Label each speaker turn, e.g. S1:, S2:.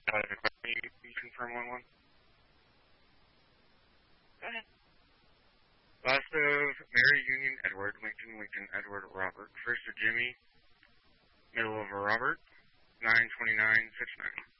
S1: You confirm 1-1.
S2: Go ahead.
S1: Last of Mary, Union, Edward, Lincoln, Lincoln, Edward, Robert. First of Jimmy, middle of Robert, 92969.